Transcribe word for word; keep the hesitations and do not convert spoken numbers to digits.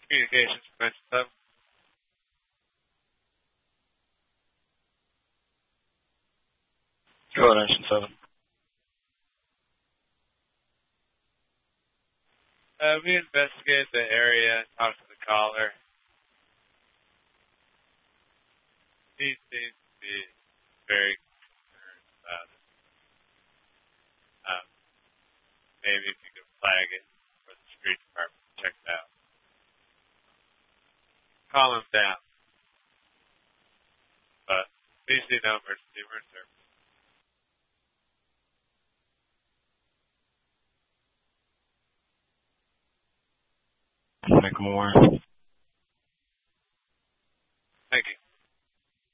Communications prevention seven. Go ahead, Action seven. Uh, we investigated the area, talked to the caller. He seems to be very concerned about it. Um, maybe if you could flag it for the street department to check it out. Calm him down. But please do no emergency service. Make more.